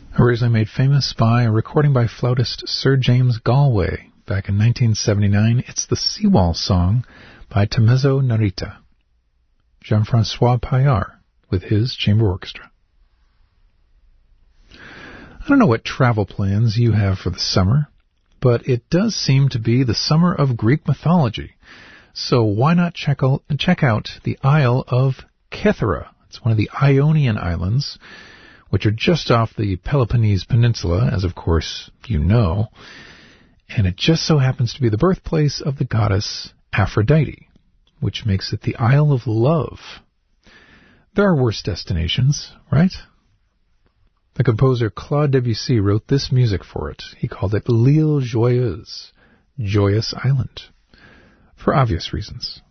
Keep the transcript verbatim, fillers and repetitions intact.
Originally made famous by a recording by flautist Sir James Galway back in nineteen seventy-nine, it's the Seawall Song by Tommaso Narita. Jean-Francois Paillard with his chamber orchestra. I don't know what travel plans you have for the summer, but it does seem to be the summer of Greek mythology. So why not check out, check out the Isle of Kythera? It's one of the Ionian Islands, which are just off the Peloponnese Peninsula, as of course you know, and it just so happens to be the birthplace of the goddess Aphrodite, which makes it the Isle of Love. There are worse destinations, right? The composer Claude Debussy wrote this music for it. He called it L'Île Joyeuse, Joyous Island, for obvious reasons.